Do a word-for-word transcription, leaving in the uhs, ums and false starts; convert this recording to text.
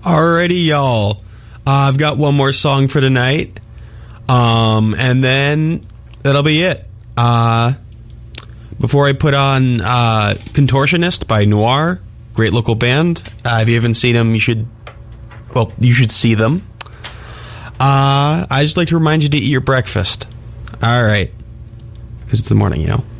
Alrighty, y'all. Uh, I've got one more song for tonight. Um, and then that'll be it. Uh, before I put on uh, Contortionist by Noir, great local band. Uh, if you haven't seen them, you should, well, you should see them. Uh, I just like to remind you to eat your breakfast. All right. Because it's the morning, you know.